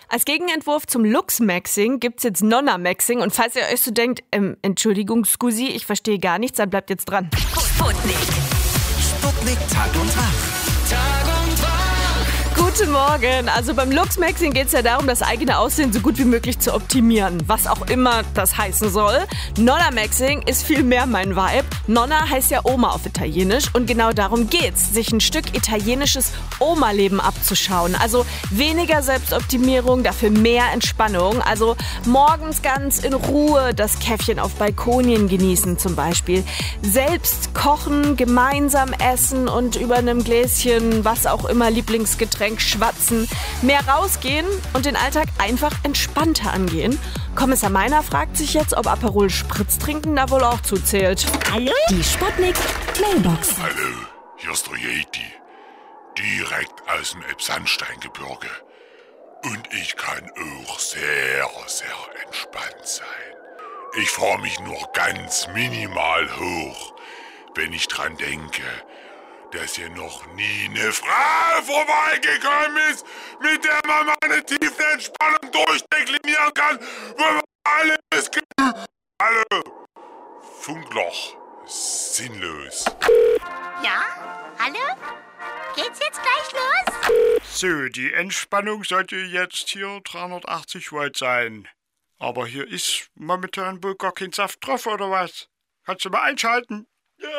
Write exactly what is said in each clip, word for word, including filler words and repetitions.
Als Gegenentwurf zum Lux-Maxing gibt's jetzt Nonna-Maxing. Und falls ihr euch so denkt, ähm, Entschuldigung, Scusi, ich verstehe gar nichts, dann bleibt jetzt dran. Sputnik. Sputnik Tag und Tag. Tag und Tag. Guten Morgen. Also beim Lux-Maxing geht es ja darum, das eigene Aussehen so gut wie möglich zu optimieren. Was auch immer das heißen soll. Nonna-Maxing ist viel mehr mein Vibe. Nonna heißt ja Oma auf Italienisch. Und genau darum geht's, sich ein Stück italienisches Oma-Leben abzuschauen. Also weniger Selbstoptimierung, dafür mehr Entspannung. Also morgens ganz in Ruhe das Käffchen auf Balkonien genießen zum Beispiel. Selbst kochen, gemeinsam essen und über einem Gläschen, was auch immer, Lieblingsgetränk schwatzen, mehr rausgehen und den Alltag einfach entspannter angehen. Kommissar Meiner fragt sich jetzt, ob Aperol Spritz trinken da wohl auch zuzählt. Hallo? Die Sputnik Mailbox. Hallo, hier ist der Yeti. Direkt aus dem Elbsandsteingebirge. Und ich kann auch sehr, sehr entspannt sein. Ich fahre mich nur ganz minimal hoch, wenn ich dran denke, dass hier noch nie eine Frau vorbeigekommen ist, mit der man meine Tiefenentspannung durchdeklinieren kann, wo man alles gibt. Hallo, Funkloch, sinnlos. Ja? Hallo? Geht's jetzt gleich los? So, die Entspannung sollte jetzt hier dreihundertachtzig Volt sein. Aber hier ist momentan wohl gar kein Saft drauf, oder was? Kannst du mal einschalten? Ja.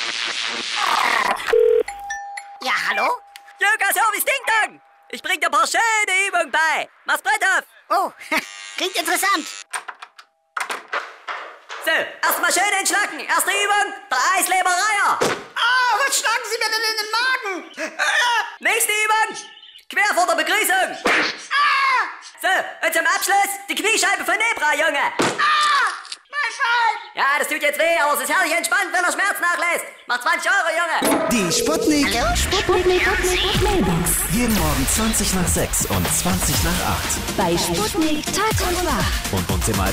Ja, hallo? Yoga Service Ding Dong! Ich bring dir ein paar schöne Übungen bei. Mach's Brett auf! Oh, klingt interessant. So, erstmal schön entschlacken. Erste Übung, der Eislebereier. Ah, was schlagen Sie mir denn in den Magen? Nächste Übung, quer vor der Begrüßung. Ah! So, und zum Abschluss die Kniescheibe von Nebra, Junge. Ah! Mein Fall! Ja, das tut jetzt weh, aber es ist herrlich entspannt, wenn er Schmerz nachlässt. Macht zwanzig Euro, Junge. Die Sputnik. Hallo? Sputnik, Sputnik, Mailbox. Jeden Morgen zwanzig nach sechs und zwanzig nach acht. Bei Sputnik Tag und Tag. Und uns im